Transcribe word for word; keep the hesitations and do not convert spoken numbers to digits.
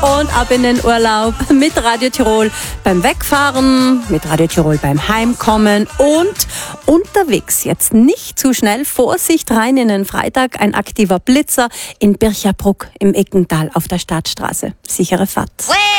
und ab in den Urlaub mit Radio Tirol beim Wegfahren, mit Radio Tirol beim Heimkommen und unterwegs. Jetzt nicht zu schnell, Vorsicht rein in den Freitag, ein aktiver Blitzer in Bircherbruck im Eckental auf der Stadtstraße. Sichere Fahrt.